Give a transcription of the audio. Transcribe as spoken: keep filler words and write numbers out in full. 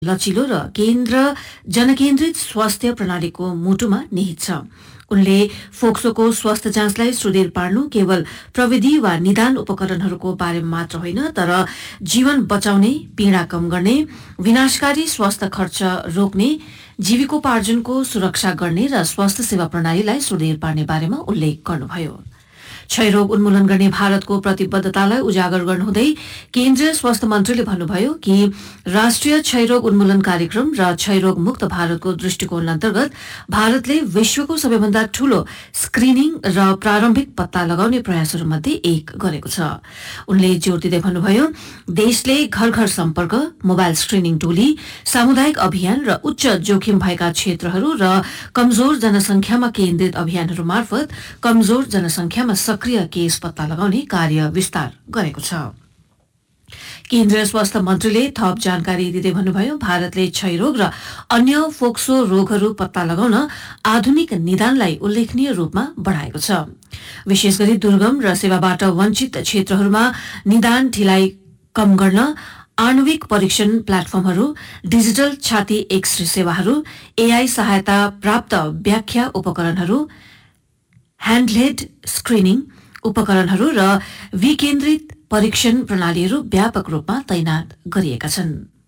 लचिलो र केन्द्र जनकेन्द्रित स्वास्थ्य प्रणालीको मुटुमा निहित छ। उनले फोक्सोको स्वास्थ्य जाँचलाई सुदृढ पार्नु केवल प्रविधि वा निदान उपकरणहरूको बारेमा मात्र होइन, तर जीवन बचाउने, पीडा कम गर्ने, विनाशकारी स्वास्थ्य खर्च रोक्ने, जीविकोपार्जनको सुरक्षा गर्ने र स्वास्थ्य सेवा प्रणालीलाई सुदृढ पार्ने बारेमा उल्लेख गर्नुभयो। क्षयरोग उन्मूलन गर्ने भारतको प्रतिबद्धतालाई उजागर गर्नुहुँदै केन्द्रीय स्वास्थ्य मन्त्रीले भन्नुभयो कि राष्ट्रिय क्षयरोग उन्मूलन कार्यक्रम र क्षयरोग मुक्त भारतको दृष्टिकोण अन्तर्गत भारतले विश्वको सबैभन्दा ठूलो स्क्रिनिङ र प्रारम्भिक पत्ता लगाउने प्रयासहरूमध्ये एक गरेको छ। उनले जोड़ दिँदै भन्नुभयो, देशले घर घर सम्पर्क, मोबाइल स्क्रिनिङ टोली, सामुदायिक अभियान र उच्च जोखिम भएका क्षेत्रहरू र कमजोर जनसंख्यामा केन्द्रित अभियानहरू मार्फत कमजोर जनसंख्यामा सक्रिय केस पत्ता लगाउने कार्य विस्तार गरेको छ। केन्द्रीय स्वास्थ्य मन्त्रीले थप जानकारी दिँदै भन्नुभयो, भारतले क्षयरोग र अन्य फोक्सो रोगहरू पत्ता लगाउन आधुनिक निदानलाई उल्लेखनीय रूपमा बढ़ाएको छ। विशेष गरी दुर्गम र सेवाबाट वञ्चित क्षेत्रहरूमा निदान ढिलाइ कम गर्न आणविक परीक्षण प्लेटफर्महरू, डिजिटल छाती एक्स-रे सेवाहरू, एआई सहायता प्राप्त व्याख्या उपकरणहरू, ह्यान्डहेल्ड स्क्रिनिङ उपकरणहरू र विकेन्द्रित परीक्षण प्रणालीहरू व्यापक रूपमा तैनात गरिएका छन्।